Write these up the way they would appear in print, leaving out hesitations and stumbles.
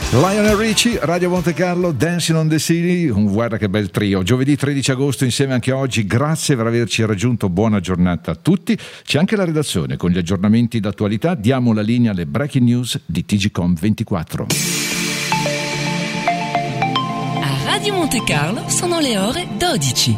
Lionel Richie, Radio Monte Carlo, Dancing on the City, guarda che bel trio. Giovedì 13 agosto insieme anche oggi, grazie per averci raggiunto, buona giornata a tutti. C'è anche la redazione con gli aggiornamenti d'attualità, diamo la linea alle breaking news di TGcom 24. A Radio Monte Carlo sono le ore 12.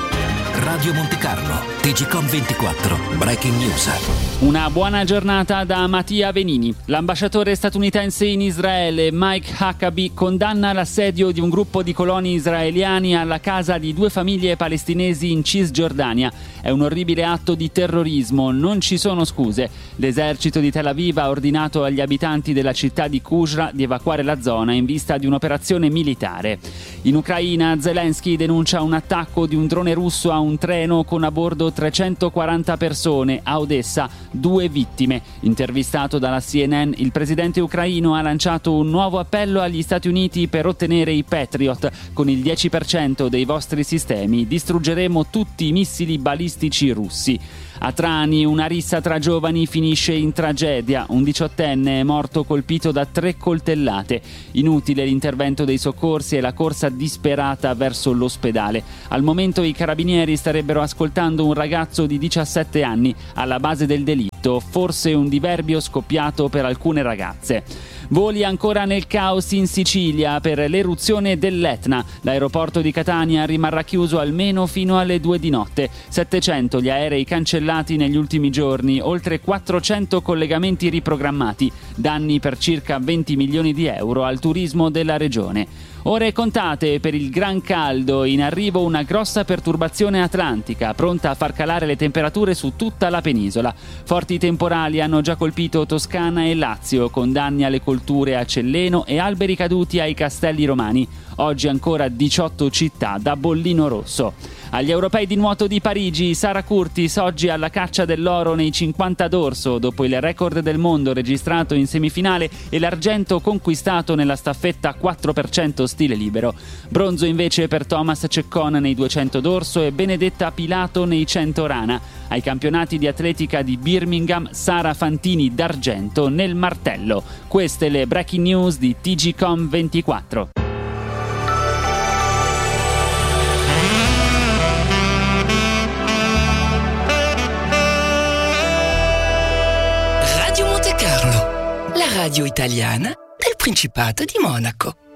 Radio Monte Carlo, TGcom 24, breaking news. Una buona giornata da Mattia Venini. L'ambasciatore statunitense in Israele, Mike Huckabee, condanna l'assedio di un gruppo di coloni israeliani alla casa di 2 famiglie palestinesi in Cisgiordania. È un orribile atto di terrorismo, non ci sono scuse. L'esercito di Tel Aviv ha ordinato agli abitanti della città di Qusra di evacuare la zona in vista di un'operazione militare. In Ucraina, Zelensky denuncia un attacco di un drone russo a un treno con a bordo 340 persone a Odessa, 2 vittime. Intervistato dalla CNN, il presidente ucraino ha lanciato un nuovo appello agli Stati Uniti per ottenere i Patriot. Con il 10% dei vostri sistemi distruggeremo tutti i missili balistici russi. A Trani una rissa tra giovani finisce in tragedia. Un 18enne è morto colpito da 3 coltellate. Inutile l'intervento dei soccorsi e la corsa disperata verso l'ospedale. Al momento i carabinieri starebbero ascoltando un ragazzo di 17 anni alla base del delitto, forse un diverbio scoppiato per alcune ragazze. Voli ancora nel caos in Sicilia per l'eruzione dell'Etna. L'aeroporto di Catania rimarrà chiuso almeno fino alle 2 di notte. 700 gli aerei cancellati negli ultimi giorni, oltre 400 collegamenti riprogrammati. Danni per circa 20 milioni di euro al turismo della regione. Ore contate per il gran caldo, in arrivo una grossa perturbazione atlantica, pronta a far calare le temperature su tutta la penisola. Forti temporali hanno già colpito Toscana e Lazio, con danni alle colture a Celleno e alberi caduti ai castelli romani. Oggi ancora 18 città da bollino rosso. Agli europei di nuoto di Parigi, Sara Curtis oggi alla caccia dell'oro nei 50 d'orso, dopo il record del mondo registrato in semifinale e l'argento conquistato nella staffetta 4% stile libero. Bronzo invece per Thomas Ceccon nei 200 d'orso e Benedetta Pilato nei 100 rana. Ai campionati di atletica di Birmingham, Sara Fantini d'argento nel martello. Queste le breaking news di TGcom 24. Radio Monte Carlo, la radio italiana del Principato di Monaco.